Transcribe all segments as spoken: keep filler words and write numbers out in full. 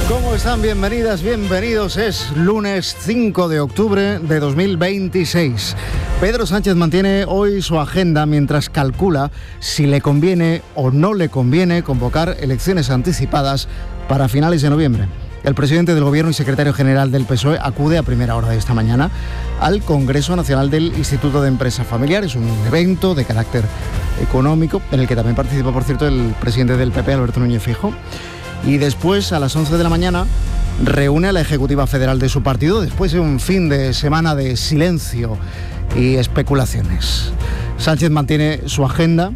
¿Cómo están? Bienvenidas, bienvenidos. Es lunes cinco de octubre de dos mil veintiséis. Pedro Sánchez mantiene hoy su agenda mientras calcula si le conviene o no le conviene convocar elecciones anticipadas para finales de noviembre. El presidente del Gobierno y secretario general del P S O E acude a primera hora de esta mañana al Congreso Nacional del Instituto de Empresas Familiares, un evento de carácter económico en el que también participa, por cierto, el presidente del P P, Alberto Núñez Feijóo. Y después, a las once de la mañana, reúne a la Ejecutiva Federal de su partido después de un fin de semana de silencio y especulaciones. Sánchez mantiene su agenda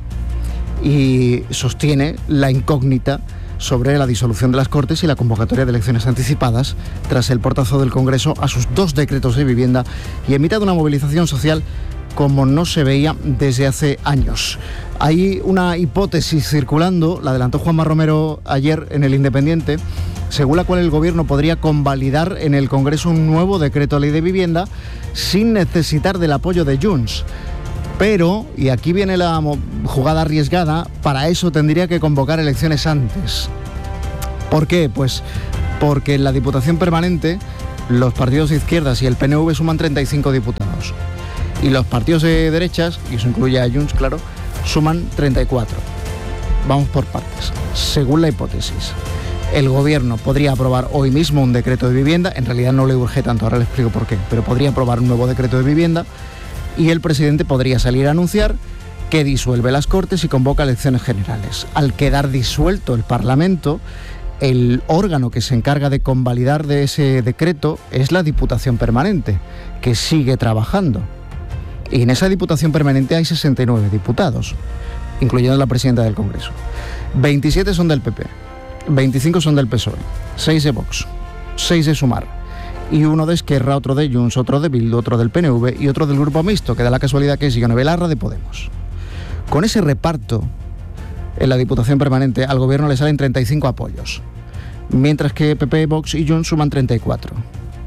y sostiene la incógnita sobre la disolución de las Cortes y la convocatoria de elecciones anticipadas tras el portazo del Congreso a sus dos decretos de vivienda y en mitad de una movilización social como no se veía desde hace años. Hay una hipótesis circulando, la adelantó Juanma Romero ayer en El Independiente, según la cual el Gobierno podría convalidar en el Congreso un nuevo decreto de ley de vivienda sin necesitar del apoyo de Junts. Pero, y aquí viene la jugada arriesgada, para eso tendría que convocar elecciones antes. ¿Por qué? Pues porque en la Diputación Permanente los partidos de izquierdas y el P N V suman treinta y cinco diputados. Y los partidos de derechas, y eso incluye a Junts, claro, suman treinta y cuatro. Vamos por partes. Según la hipótesis, el Gobierno podría aprobar hoy mismo un decreto de vivienda, en realidad no le urge tanto, ahora le explico por qué, pero podría aprobar un nuevo decreto de vivienda y el presidente podría salir a anunciar que disuelve las Cortes y convoca elecciones generales. Al quedar disuelto el Parlamento, el órgano que se encarga de convalidar de ese decreto es la Diputación Permanente, que sigue trabajando. Y en esa Diputación Permanente hay sesenta y nueve diputados, incluyendo la presidenta del Congreso. veintisiete son del P P, veinticinco son del P S O E, seis de Vox, seis de Sumar, y uno de Esquerra, otro de Junts, otro de Bildu, otro del P N V y otro del Grupo Mixto, que da la casualidad que es Ione Belarra de Podemos. Con ese reparto en la Diputación Permanente al Gobierno le salen treinta y cinco apoyos, mientras que P P, Vox y Junts suman treinta y cuatro.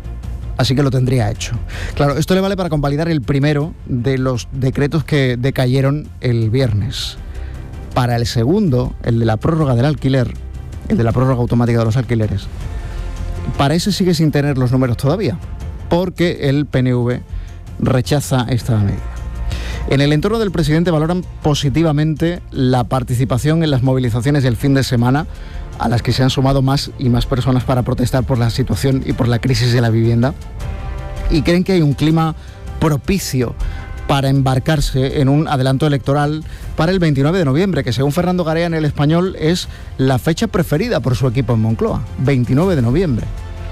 Así que lo tendría hecho. Claro, esto le vale para convalidar el primero de los decretos que decayeron el viernes. Para el segundo, el de la prórroga del alquiler, el de la prórroga automática de los alquileres, para ese sigue sin tener los números todavía, porque el P N V rechaza esta medida. En el entorno del presidente valoran positivamente la participación en las movilizaciones del fin de semana, a las que se han sumado más y más personas para protestar por la situación y por la crisis de la vivienda, y creen que hay un clima propicio para embarcarse en un adelanto electoral para el veintinueve de noviembre, que según Fernando Garea en El Español es la fecha preferida por su equipo en Moncloa, veintinueve de noviembre.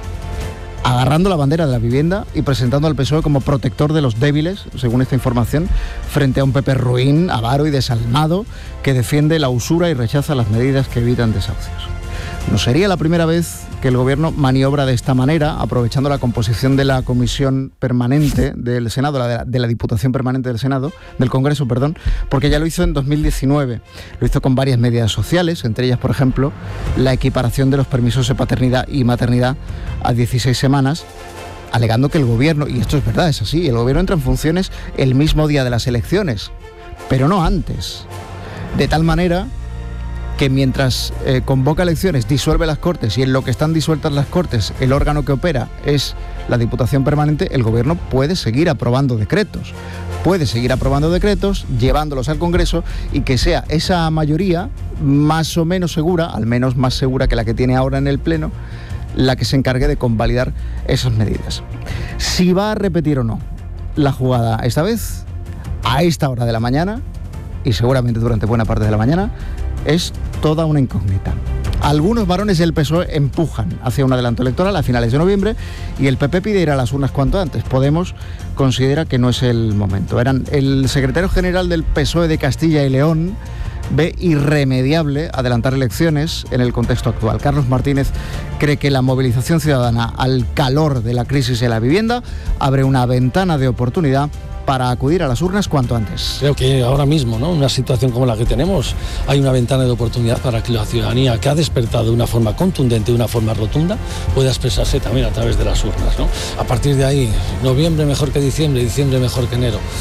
Agarrando la bandera de la vivienda y presentando al P S O E como protector de los débiles, según esta información, frente a un P P ruin, avaro y desalmado que defiende la usura y rechaza las medidas que evitan desahucios. No sería la primera vez que el Gobierno maniobra de esta manera, aprovechando la composición de la Comisión Permanente del Senado, la de, la, de la Diputación Permanente del Senado, del Congreso, perdón, porque ya lo hizo en dos mil diecinueve. Lo hizo con varias medidas sociales, entre ellas, por ejemplo, la equiparación de los permisos de paternidad y maternidad a dieciséis semanas, alegando que el Gobierno, y esto es verdad, es así, el Gobierno entra en funciones el mismo día de las elecciones, pero no antes. De tal manera que mientras eh, convoca elecciones, disuelve las Cortes y en lo que están disueltas las Cortes, el órgano que opera es la Diputación Permanente, el Gobierno puede seguir aprobando decretos. Puede seguir aprobando decretos, llevándolos al Congreso y que sea esa mayoría más o menos segura, al menos más segura que la que tiene ahora en el Pleno, la que se encargue de convalidar esas medidas. Si va a repetir o no la jugada esta vez, a esta hora de la mañana, y seguramente durante buena parte de la mañana, es toda una incógnita. Algunos varones del P S O E empujan hacia un adelanto electoral a finales de noviembre y el P P pide ir a las urnas cuanto antes. Podemos considera que no es el momento. Eran el secretario general del P S O E de Castilla y León ve irremediable adelantar elecciones en el contexto actual. Carlos Martínez cree que la movilización ciudadana al calor de la crisis de la vivienda abre una ventana de oportunidad para acudir a las urnas cuanto antes. Creo que ahora mismo, ¿no?, una situación como la que tenemos, hay una ventana de oportunidad para que la ciudadanía, que ha despertado de una forma contundente, de una forma rotunda, pueda expresarse también a través de las urnas, ¿no? A partir de ahí, noviembre mejor que diciembre, diciembre mejor que enero.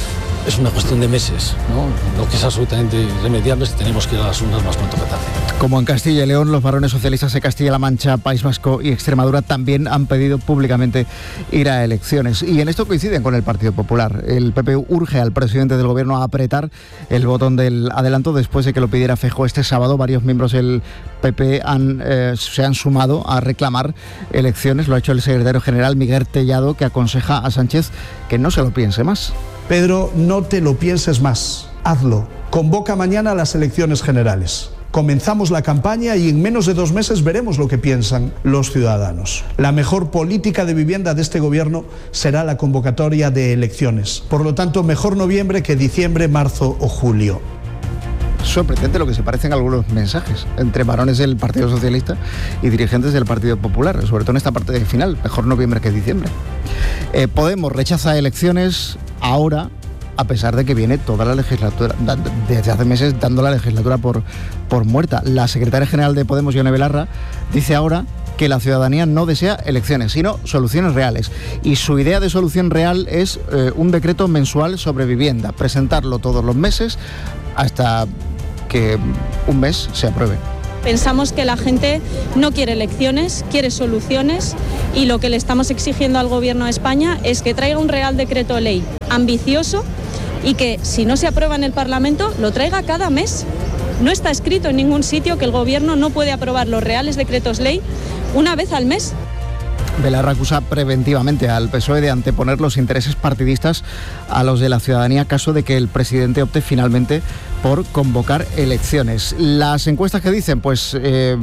es una cuestión de meses, ¿no? Lo que es absolutamente irremediable es que tenemos que ir a las urnas más pronto que tarde. Como en Castilla y León, los varones socialistas de Castilla-La Mancha, País Vasco y Extremadura también han pedido públicamente ir a elecciones. Y en esto coinciden con el Partido Popular. El P P urge al presidente del Gobierno a apretar el botón del adelanto después de que lo pidiera Feijóo este sábado. Varios miembros del P P han, eh, se han sumado a reclamar elecciones. Lo ha hecho el secretario general Miguel Tellado, que aconseja a Sánchez que no se lo piense más. Pedro, no te lo pienses más. Hazlo. Convoca mañana las elecciones generales. Comenzamos la campaña y en menos de dos meses veremos lo que piensan los ciudadanos. La mejor política de vivienda de este gobierno será la convocatoria de elecciones. Por lo tanto, mejor noviembre que diciembre, marzo o julio. Sorprendente lo que se parecen algunos mensajes entre varones del Partido Socialista y dirigentes del Partido Popular, sobre todo en esta parte final, mejor noviembre que diciembre. Eh, Podemos rechaza elecciones ahora, a pesar de que viene toda la legislatura, desde hace meses dando la legislatura por, por muerta. La secretaria general de Podemos, Ione Belarra, dice ahora que la ciudadanía no desea elecciones, sino soluciones reales. Y su idea de solución real es eh, un decreto mensual sobre vivienda, presentarlo todos los meses hasta que un mes se apruebe. Pensamos que la gente no quiere elecciones, quiere soluciones, y lo que le estamos exigiendo al Gobierno de España es que traiga un Real Decreto Ley ambicioso y que, si no se aprueba en el Parlamento, lo traiga cada mes. No está escrito en ningún sitio que el Gobierno no puede aprobar los Reales Decretos Ley una vez al mes. Belarra acusa preventivamente al P S O E de anteponer los intereses partidistas a los de la ciudadanía, caso de que el presidente opte finalmente por convocar elecciones. Las encuestas que dicen, pues eh,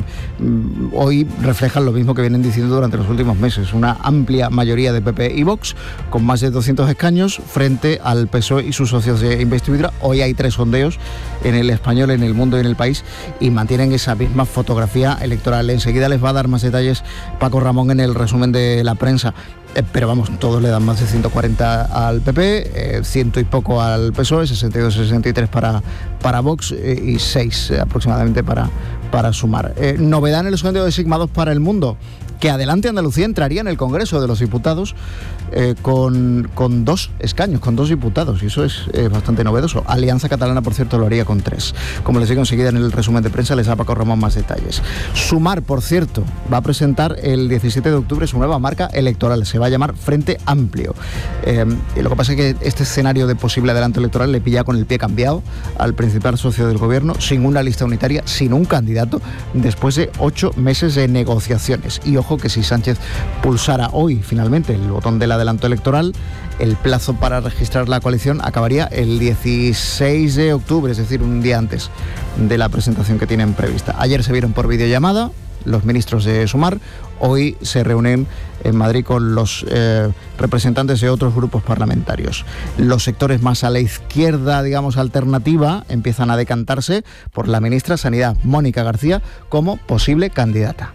hoy reflejan lo mismo que vienen diciendo durante los últimos meses. Una amplia mayoría de P P y Vox, con más de doscientos escaños, frente al P S O E y sus socios de investidura. Hoy hay tres sondeos en El Español, en El Mundo y en El País, y mantienen esa misma fotografía electoral. Enseguida les va a dar más detalles Paco Ramón en el resumen de la prensa. Eh, pero vamos, todos le dan más de ciento cuarenta al P P, eh, ciento y poco al P S O E, sesenta y dos, sesenta y tres para, para Vox eh, y seis eh, aproximadamente para, para Sumar. Eh, novedad en el sondeo de Sigma dos para El Mundo, que Adelante Andalucía entraría en el Congreso de los Diputados eh, con, con dos escaños, con dos diputados, y eso es eh, bastante novedoso. Alianza Catalana, por cierto, lo haría con tres. Como les digo enseguida en el resumen de prensa, les da Paco Ramón más detalles. Sumar, por cierto, va a presentar el diecisiete de octubre su nueva marca electoral. Se va a llamar Frente Amplio. Eh, y lo que pasa es que este escenario de posible adelanto electoral le pilla con el pie cambiado al principal socio del gobierno, sin una lista unitaria, sin un candidato, después de ocho meses de negociaciones. Y ojo que si Sánchez pulsara hoy finalmente el botón del adelanto electoral, el plazo para registrar la coalición acabaría el dieciséis de octubre, es decir, un día antes de la presentación que tienen prevista. Ayer se vieron por videollamada los ministros de Sumar, hoy se reúnen en Madrid con los eh, representantes de otros grupos parlamentarios. Los sectores más a la izquierda, digamos, alternativa, empiezan a decantarse por la ministra de Sanidad, Mónica García, como posible candidata.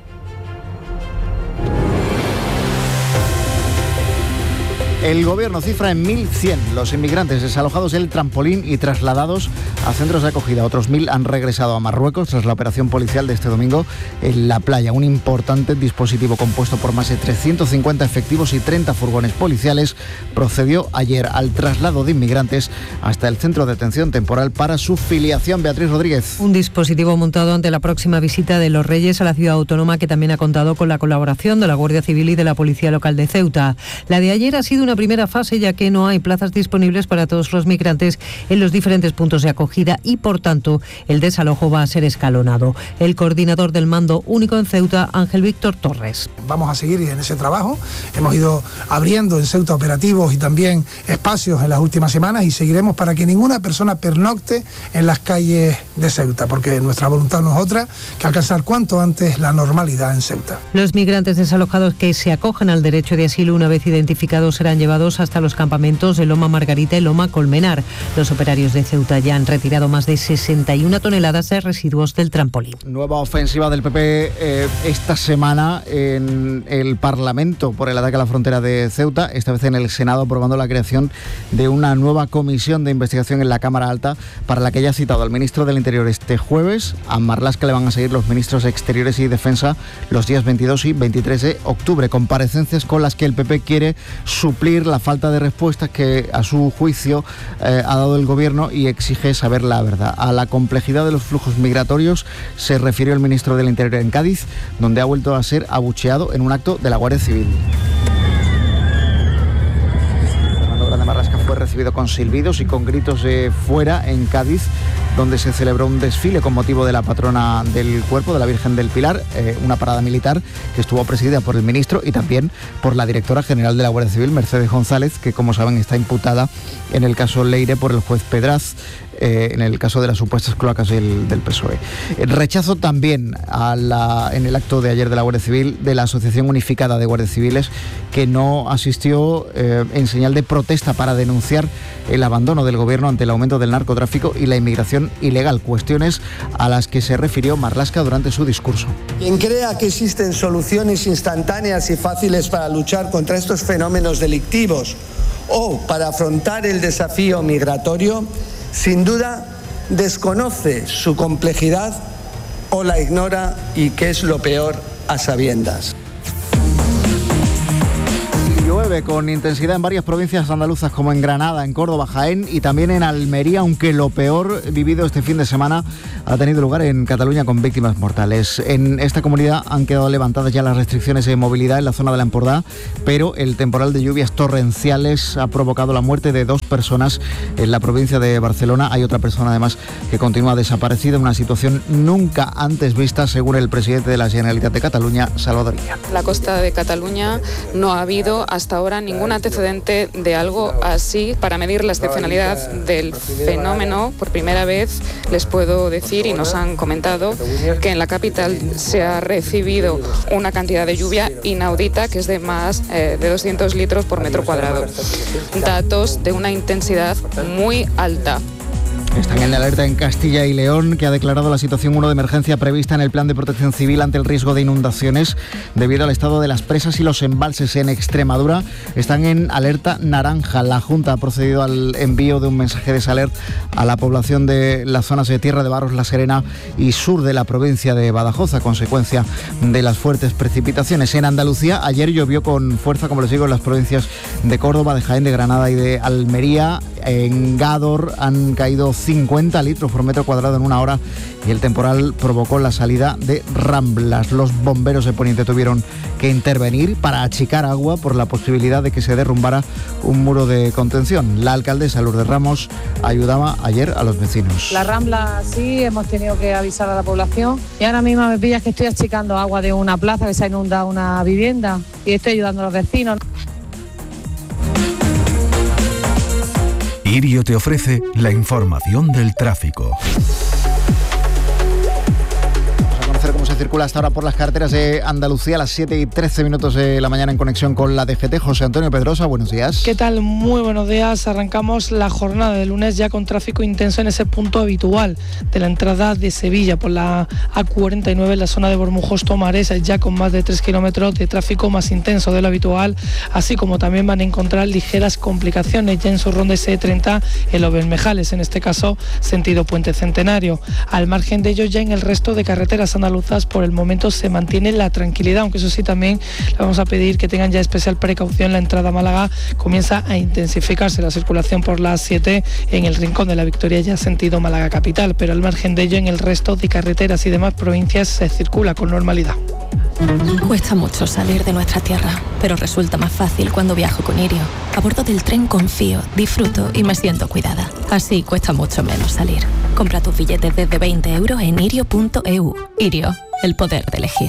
El Gobierno cifra en mil cien los inmigrantes desalojados del Trampolín y trasladados a centros de acogida. Otros mil han regresado a Marruecos tras la operación policial de este domingo en la playa. Un importante dispositivo compuesto por más de trescientos cincuenta efectivos y treinta furgones policiales procedió ayer al traslado de inmigrantes hasta el centro de detención temporal para su filiación. Beatriz Rodríguez. Un dispositivo montado ante la próxima visita de los Reyes a la ciudad autónoma, que también ha contado con la colaboración de la Guardia Civil y de la Policía Local de Ceuta. La de ayer ha sido una primera fase, ya que no hay plazas disponibles para todos los migrantes en los diferentes puntos de acogida y, por tanto, el desalojo va a ser escalonado. El coordinador del Mando Único en Ceuta, Ángel Víctor Torres. Vamos a seguir en ese trabajo. Hemos ido abriendo en Ceuta operativos y también espacios en las últimas semanas, y seguiremos para que ninguna persona pernocte en las calles de Ceuta, porque nuestra voluntad no es otra que alcanzar cuanto antes la normalidad en Ceuta. Los migrantes desalojados que se acogen al derecho de asilo una vez identificados serán llevados hasta los campamentos de Loma Margarita y Loma Colmenar. Los operarios de Ceuta ya han retirado más de sesenta y una toneladas de residuos del trampolín. Nueva ofensiva del P P eh, esta semana en el Parlamento por el ataque a la frontera de Ceuta, esta vez en el Senado, aprobando la creación de una nueva comisión de investigación en la Cámara Alta, para la que ya ha citado al ministro del Interior este jueves. A Marlaska le van a seguir los ministros de Exteriores y Defensa los días veintidós y veintitrés de octubre, comparecencias con las que el P P quiere suplir cumplir, la falta de respuestas que a su juicio eh, ha dado el gobierno, y exige saber la verdad. A la complejidad de los flujos migratorios se refirió el ministro del Interior en Cádiz, donde ha vuelto a ser abucheado en un acto de la Guardia Civil. Fernando Grande Marlasca fue recibido con silbidos y con gritos de fuera en Cádiz, donde se celebró un desfile con motivo de la patrona del cuerpo, de la Virgen del Pilar, eh, una parada militar que estuvo presidida por el ministro y también por la directora general de la Guardia Civil, Mercedes González, que, como saben, está imputada en el caso Leire por el juez Pedraz, eh, en el caso de las supuestas cloacas del, del P S O E. El rechazo también a la, en el acto de ayer de la Guardia Civil de la Asociación Unificada de Guardias Civiles, que no asistió eh, en señal de protesta para denunciar el abandono del gobierno ante el aumento del narcotráfico y la inmigración ilegal, cuestiones a las que se refirió Marlasca durante su discurso. Quien crea que existen soluciones instantáneas y fáciles para luchar contra estos fenómenos delictivos o para afrontar el desafío migratorio, sin duda desconoce su complejidad o la ignora, y que es lo peor, a sabiendas. Llueve con intensidad en varias provincias andaluzas, como en Granada, en Córdoba, Jaén y también en Almería, aunque lo peor vivido este fin de semana ha tenido lugar en Cataluña, con víctimas mortales. En esta comunidad han quedado levantadas ya las restricciones de movilidad en la zona de l'Empordà, pero el temporal de lluvias torrenciales ha provocado la muerte de dos personas en la provincia de Barcelona. Hay otra persona además que continúa desaparecida, una situación nunca antes vista, según el presidente de la Generalitat de Cataluña, Salvador Illa. La costa de Cataluña no ha habido hasta ahora ningún antecedente de algo así. Para medir la excepcionalidad del fenómeno, por primera vez les puedo decir, y nos han comentado, que en la capital se ha recibido una cantidad de lluvia inaudita, que es de más eh, de doscientos litros por metro cuadrado. Datos de una intensidad muy alta. Están en alerta en Castilla y León, que ha declarado la situación uno de emergencia prevista en el Plan de Protección Civil ante el riesgo de inundaciones debido al estado de las presas y los embalses. En Extremadura están en alerta naranja. La Junta ha procedido al envío de un mensaje de alerta a la población de las zonas de Tierra de Barros, La Serena y sur de la provincia de Badajoz, a consecuencia de las fuertes precipitaciones. En Andalucía ayer llovió con fuerza, como les digo, en las provincias de Córdoba, de Jaén, de Granada y de Almería. En Gádor han caído cincuenta litros por metro cuadrado en una hora y el temporal provocó la salida de Ramblas. Los bomberos de Poniente tuvieron que intervenir para achicar agua por la posibilidad de que se derrumbara un muro de contención. La alcaldesa Lourdes Ramos ayudaba ayer a los vecinos. La Rambla sí, hemos tenido que avisar a la población, y ahora mismo me pillas que estoy achicando agua de una plaza que se ha inundado una vivienda y estoy ayudando a los vecinos. Irio te ofrece la información del tráfico. Cómo se circula hasta ahora por las carreteras de Andalucía a las siete y trece minutos de la mañana en conexión con la D G T. José Antonio Pedrosa, buenos días. ¿Qué tal? Muy buenos días. Arrancamos la jornada de lunes ya con tráfico intenso en ese punto habitual de la entrada de Sevilla por la A cuarenta y nueve en la zona de Bormujos Tomares, ya con más de tres kilómetros de tráfico más intenso de lo habitual, así como también van a encontrar ligeras complicaciones ya en su ronda S treinta en los Bermejales, en este caso sentido Puente Centenario. Al margen de ello, ya en el resto de carreteras andaluzas por el momento se mantiene la tranquilidad, aunque eso sí también le vamos a pedir que tengan ya especial precaución. La entrada a Málaga comienza a intensificarse la circulación por la A siete en el Rincón de la Victoria, ya sentido Málaga capital, pero al margen de ello en el resto de carreteras y demás provincias se circula con normalidad. Cuesta mucho salir de nuestra tierra, pero resulta más fácil cuando viajo con Irio. A bordo del tren confío, disfruto y me siento cuidada. Así cuesta mucho menos salir. Compra tus billetes desde veinte euros en irio punto e u. Irio, el poder de elegir.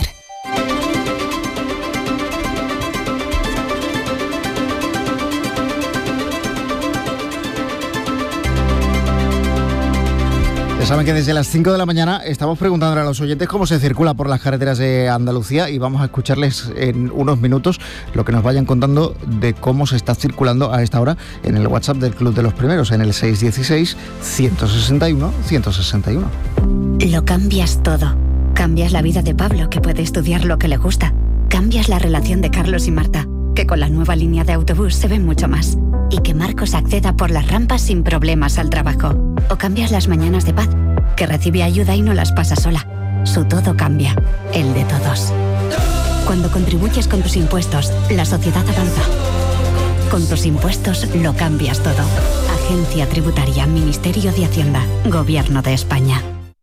Saben que desde las cinco de la mañana estamos preguntándole a los oyentes cómo se circula por las carreteras de Andalucía, y vamos a escucharles en unos minutos lo que nos vayan contando de cómo se está circulando a esta hora en el WhatsApp del Club de los Primeros, en el seis uno seis, uno seis uno, uno seis uno. Lo cambias todo. Cambias la vida de Pablo, que puede estudiar lo que le gusta. Cambias la relación de Carlos y Marta, que con la nueva línea de autobús se ven mucho más. Y que Marcos acceda por las rampas sin problemas al trabajo. O cambias las mañanas de Paz, que recibe ayuda y no las pasa sola. Su todo cambia, el de todos. Cuando contribuyes con tus impuestos, la sociedad avanza. Con tus impuestos lo cambias todo. Agencia Tributaria, Ministerio de Hacienda, Gobierno de España.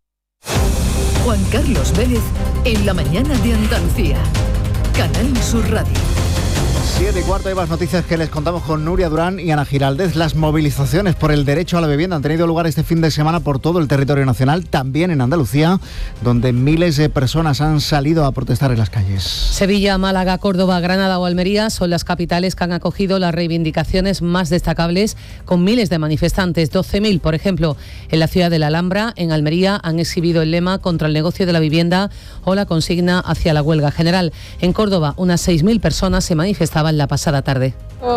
Juan Carlos Vélez, en la mañana de Andalucía. Canal Sur Radio. Siete y cuarto, hay más noticias que les contamos con Nuria Durán y Ana Giraldez. Las movilizaciones por el derecho a la vivienda han tenido lugar este fin de semana por todo el territorio nacional, también en Andalucía, donde miles de personas han salido a protestar en las calles. Sevilla, Málaga, Córdoba, Granada o Almería son las capitales que han acogido las reivindicaciones más destacables, con miles de manifestantes, doce mil, por ejemplo. En la ciudad de la Alhambra, en Almería, han exhibido el lema contra el negocio de la vivienda o la consigna hacia la huelga general. En Córdoba, unas seis mil personas se manifestaban la pasada tarde.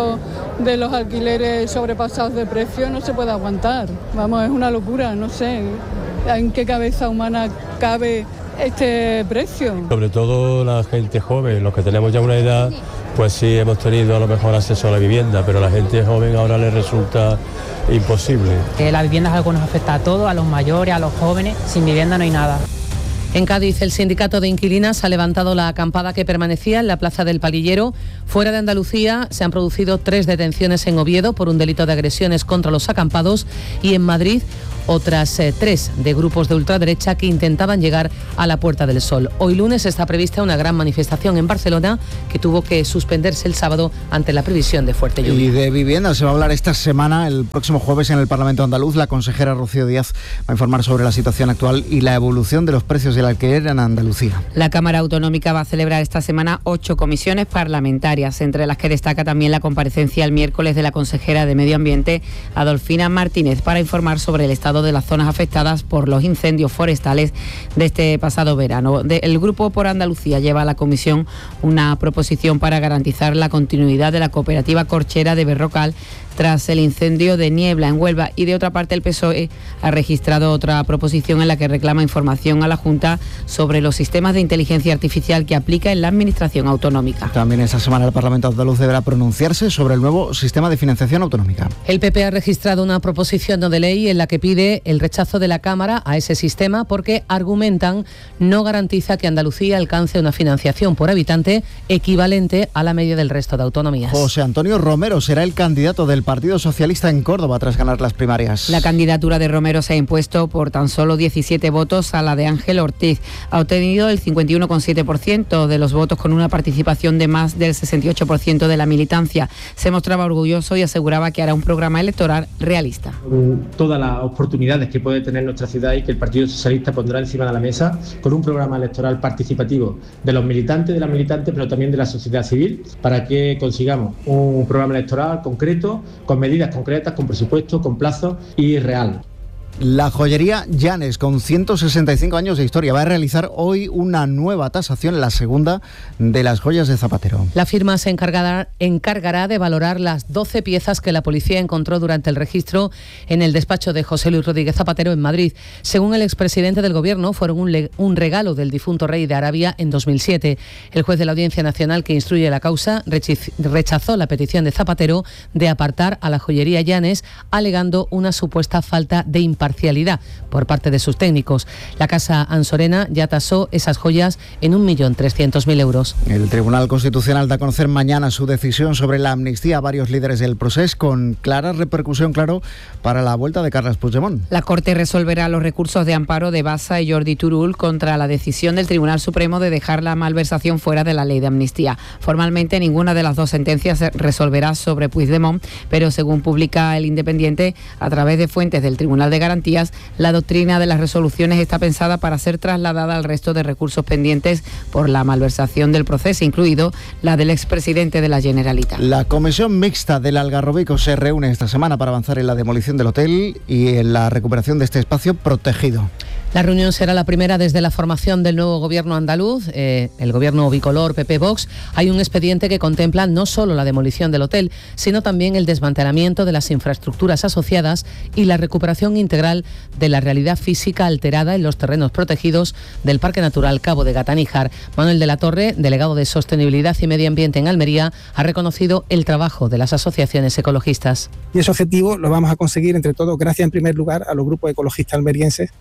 De los alquileres sobrepasados de precio no se puede aguantar. Vamos, es una locura, no sé en qué cabeza humana cabe este precio. Sobre todo la gente joven, los que tenemos ya una edad, pues sí hemos tenido a lo mejor acceso a la vivienda, pero a la gente joven ahora le resulta imposible. Eh, la vivienda es algo que nos afecta a todos, a los mayores, a los jóvenes. Sin vivienda no hay nada. En Cádiz, el sindicato de inquilinas ha levantado la acampada que permanecía en la Plaza del Palillero. Fuera de Andalucía se han producido tres detenciones en Oviedo por un delito de agresiones contra los acampados y en Madrid otras eh, tres de grupos de ultraderecha que intentaban llegar a la Puerta del Sol. Hoy lunes está prevista una gran manifestación en Barcelona que tuvo que suspenderse el sábado ante la previsión de fuerte lluvia. Y de vivienda se va a hablar esta semana, el próximo jueves en el Parlamento andaluz. La consejera Rocío Díaz va a informar sobre la situación actual y la evolución de los precios del alquiler en Andalucía. La Cámara Autonómica va a celebrar esta semana ocho comisiones parlamentarias, entre las que destaca también la comparecencia el miércoles de la consejera de Medio Ambiente, Adolfina Martínez, para informar sobre el estado de las zonas afectadas por los incendios forestales de este pasado verano. El Grupo por Andalucía lleva a la comisión una proposición para garantizar la continuidad de la cooperativa corchera de Berrocal tras el incendio de Niebla en Huelva, y de otra parte el P S O E ha registrado otra proposición en la que reclama información a la Junta sobre los sistemas de inteligencia artificial que aplica en la Administración autonómica. También esta semana el Parlamento andaluz deberá pronunciarse sobre el nuevo sistema de financiación autonómica. El P P ha registrado una proposición no de ley en la que pide el rechazo de la Cámara a ese sistema porque, argumentan, no garantiza que Andalucía alcance una financiación por habitante equivalente a la media del resto de autonomías. José Antonio Romero será el candidato del Partido Socialista en Córdoba tras ganar las primarias. La candidatura de Romero se ha impuesto por tan solo diecisiete votos a la de Ángel Ortiz. Ha obtenido el cincuenta y uno coma siete por ciento de los votos, con una participación de más del sesenta y ocho por ciento de la militancia. Se mostraba orgulloso y aseguraba que hará un programa electoral realista. Todas las oportunidades que puede tener nuestra ciudad y que el Partido Socialista pondrá encima de la mesa, con un programa electoral participativo de los militantes, de las militantes, pero también de la sociedad civil, para que consigamos un programa electoral concreto, con medidas concretas, con presupuesto, con plazo y real. La joyería Llanes, con ciento sesenta y cinco años de historia, va a realizar hoy una nueva tasación, la segunda de las joyas de Zapatero. La firma se encargará, encargará de valorar las doce piezas que la policía encontró durante el registro en el despacho de José Luis Rodríguez Zapatero en Madrid. Según el expresidente del Gobierno, fueron un, le- un regalo del difunto rey de Arabia en dos mil siete. El juez de la Audiencia Nacional que instruye la causa rechiz- rechazó la petición de Zapatero de apartar a la joyería Llanes, alegando una supuesta falta de imparcialidad por parte de sus técnicos. La Casa Ansorena ya tasó esas joyas en un millón trescientos mil euros. El Tribunal Constitucional da a conocer mañana su decisión sobre la amnistía a varios líderes del Procés, con clara repercusión, claro, para la vuelta de Carles Puigdemont. La Corte resolverá los recursos de amparo de Bassa y Jordi Turull contra la decisión del Tribunal Supremo de dejar la malversación fuera de la ley de amnistía. Formalmente, ninguna de las dos sentencias resolverá sobre Puigdemont, pero según publica El Independiente, a través de fuentes del Tribunal de Garantías, la doctrina de las resoluciones está pensada para ser trasladada al resto de recursos pendientes por la malversación del proceso, incluido la del expresidente de la Generalitat. La Comisión Mixta del Algarrobico se reúne esta semana para avanzar en la demolición del hotel y en la recuperación de este espacio protegido. La reunión será la primera desde la formación del nuevo gobierno andaluz, eh, el gobierno bicolor P P Vox. Hay un expediente que contempla no solo la demolición del hotel, sino también el desmantelamiento de las infraestructuras asociadas y la recuperación integral de la realidad física alterada en los terrenos protegidos del Parque Natural Cabo de Gata-Níjar. Manuel de la Torre, delegado de Sostenibilidad y Medio Ambiente en Almería, ha reconocido el trabajo de las asociaciones ecologistas. Y ese objetivo lo vamos a conseguir entre todos gracias en primer lugar a los grupos ecologistas almerienses que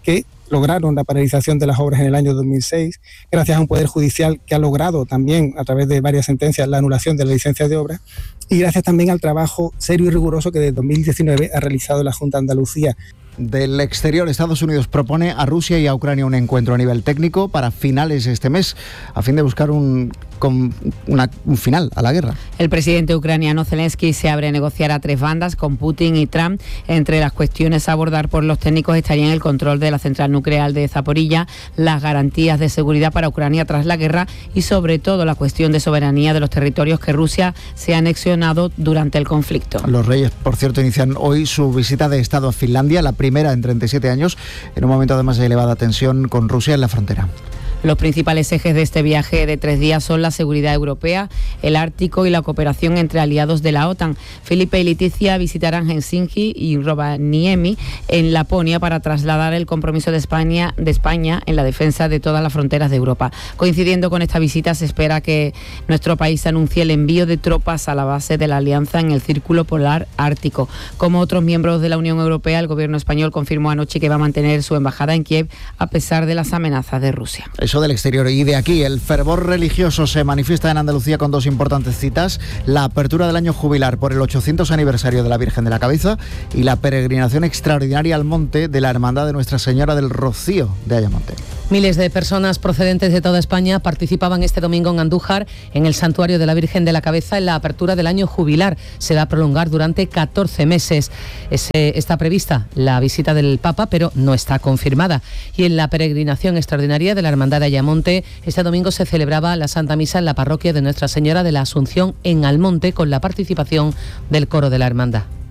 lograron la paralización de las obras en el año dos mil seis, gracias a un Poder Judicial que ha logrado también, a través de varias sentencias, la anulación de la licencia de obra, y gracias también al trabajo serio y riguroso que desde dos mil diecinueve ha realizado la Junta de Andalucía. Del exterior, Estados Unidos propone a Rusia y a Ucrania un encuentro a nivel técnico para finales de este mes, a fin de buscar un, con una, un final a la guerra. El presidente ucraniano Zelensky se abre a negociar a tres bandas con Putin y Trump. Entre las cuestiones a abordar por los técnicos estarían el control de la central nuclear de Zaporilla, las garantías de seguridad para Ucrania tras la guerra y sobre todo la cuestión de soberanía de los territorios que Rusia se ha anexionado durante el conflicto. Los reyes, por cierto, inician hoy su visita de Estado a Finlandia, la primera en treinta y siete años, en un momento además de elevada tensión con Rusia en la frontera. Los principales ejes de este viaje de tres días son la seguridad europea, el Ártico y la cooperación entre aliados de la OTAN. Felipe y Leticia visitarán Helsinki y Rovaniemi en Laponia para trasladar el compromiso de España, de España en la defensa de todas las fronteras de Europa. Coincidiendo con esta visita, se espera que nuestro país anuncie el envío de tropas a la base de la alianza en el Círculo Polar Ártico. Como otros miembros de la Unión Europea, el gobierno español confirmó anoche que va a mantener su embajada en Kiev a pesar de las amenazas de Rusia. Eso del exterior. Y de aquí, el fervor religioso se manifiesta en Andalucía con dos importantes citas: la apertura del año jubilar por el ochocientos aniversario de la Virgen de la Cabeza y la peregrinación extraordinaria al monte de la Hermandad de Nuestra Señora del Rocío de Ayamonte. Miles de personas procedentes de toda España participaban este domingo en Andújar, en el Santuario de la Virgen de la Cabeza, en la apertura del año jubilar. Se va a prolongar durante catorce meses. Es, eh, está prevista la visita del Papa, pero no está confirmada. Y en la peregrinación extraordinaria de la Hermandad de Ayamonte, este domingo se celebraba la Santa Misa en la parroquia de Nuestra Señora de la Asunción en Almonte, con la participación del coro de la Hermandad.